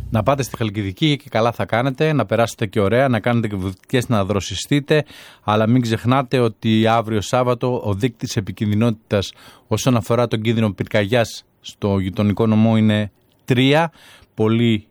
Να πάτε στη Χαλκιδική και καλά θα κάνετε, να περάσετε και ωραία, να κάνετε και βουτικές, να δροσιστείτε, αλλά μην ξεχνάτε ότι αύριο Σάββατο ο δείκτης επικινδυνότητας όσον αφορά τον κίνδυνο πυρκαγιάς στο γειτονικό νομό είναι 3, πολύ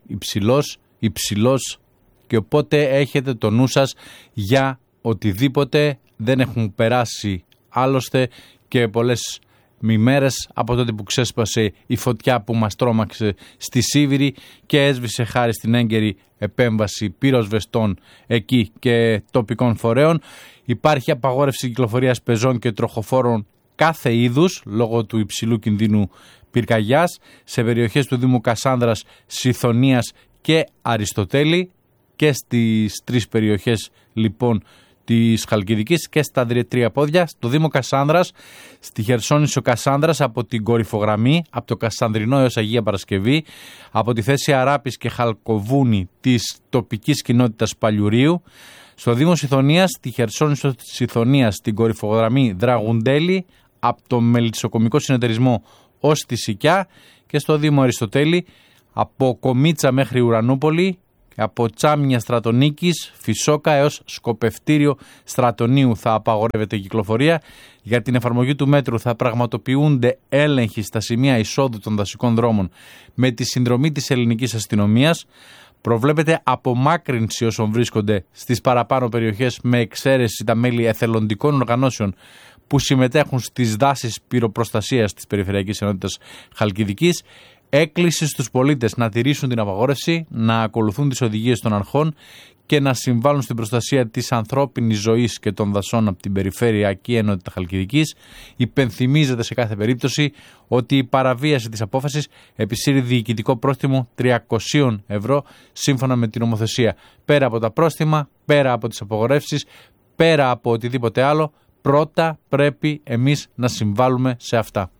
υψηλός και οπότε έχετε το νου σας για οτιδήποτε. Δεν έχουν περάσει άλλωστε και πολλές ημέρες από τότε που ξέσπασε η φωτιά που μας τρόμαξε στη Σίβηρη και έσβησε χάρη στην έγκαιρη επέμβαση πυροσβεστών εκεί και τοπικών φορέων. Υπάρχει απαγόρευση κυκλοφορίας πεζών και τροχοφόρων κάθε είδους λόγω του υψηλού κινδύνου πυρκαγιάς σε περιοχές του Δήμου Κασάνδρας, Σιθωνίας και Αριστοτέλη και στις 3 περιοχές λοιπόν της Χαλκιδικής και στα 3 πόδια, στο Δήμο Κασάνδρας, στη Χερσόνησο Κασάνδρας από την κορυφογραμμή, από το Κασανδρινό έως Αγία Παρασκευή, από τη θέση Αράπης και Χαλκοβούνη της τοπικής κοινότητας Παλιουρίου, στο Δήμο Σιθωνίας, στη Χερσόνησο Σιθωνίας, στην κορυφογραμμή Δραγουντέλη, από το Μελισσοκομικό Συνεταιρισμό ως τη Σικιά και στο Δήμο Αριστοτέλη, από Κομίτσα μέχρι Ουρανούπολη, από Τσάμια Στρατονίκης, Φυσόκα έως Σκοπευτήριο Στρατονίου θα απαγορεύεται η κυκλοφορία. Για την εφαρμογή του μέτρου θα πραγματοποιούνται έλεγχοι στα σημεία εισόδου των δασικών δρόμων με τη συνδρομή της ελληνικής αστυνομίας. Προβλέπεται απομάκρυνση όσων βρίσκονται στις παραπάνω περιοχές με εξαίρεση τα μέλη εθελοντικών οργανώσεων που συμμετέχουν στις δάσεις πυροπροστασίας της Περιφερειακής Ενότητας Χαλκιδικής. Έκκληση στους πολίτες να τηρήσουν την απαγόρευση, να ακολουθούν τις οδηγίες των αρχών και να συμβάλλουν στην προστασία της ανθρώπινης ζωής και των δασών από την Περιφερειακή Ενότητα Χαλκιδικής. Υπενθυμίζεται σε κάθε περίπτωση ότι η παραβίαση της απόφασης επισύρει διοικητικό πρόστιμο 300 ευρώ σύμφωνα με την νομοθεσία. Πέρα από τα πρόστιμα, πέρα από τις απαγορεύσεις, πέρα από οτιδήποτε άλλο, πρώτα πρέπει εμείς να συμβάλλουμε σε αυτά.